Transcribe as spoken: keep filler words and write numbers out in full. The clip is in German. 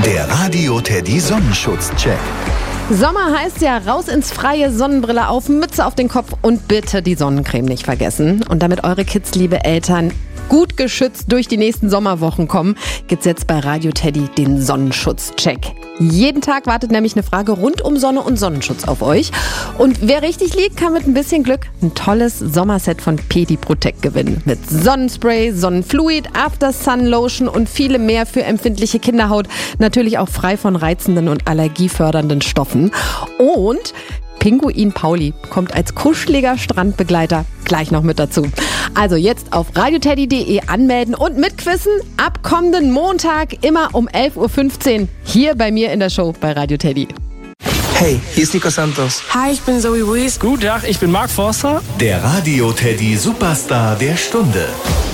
Der Radio Teddy Sonnenschutz-Check. Sommer heißt ja raus ins Freie, Sonnenbrille auf, Mütze auf den Kopf und bitte die Sonnencreme nicht vergessen. Und damit eure Kids, liebe Eltern, gut geschützt durch die nächsten Sommerwochen kommen, gibt's jetzt bei Radio Teddy den Sonnenschutz-Check. Jeden Tag wartet nämlich eine Frage rund um Sonne und Sonnenschutz auf euch. Und wer richtig liegt, kann mit ein bisschen Glück ein tolles Sommerset von Pedi Protect gewinnen. Mit Sonnenspray, Sonnenfluid, After Sun Lotion und viele mehr für empfindliche Kinderhaut. Natürlich auch frei von reizenden und allergiefördernden Stoffen. Und Pinguin Pauli kommt als kuscheliger Strandbegleiter gleich noch mit dazu. Also jetzt auf radioteddy punkt de anmelden und mitquissen. Ab kommenden Montag immer um elf Uhr fünfzehn hier bei mir in der Show bei Radio Teddy. Hey, hier ist Nico Santos. Hi, ich bin Zoe Wees. Guten Tag, ich bin Mark Forster. Der Radio Teddy Superstar der Stunde.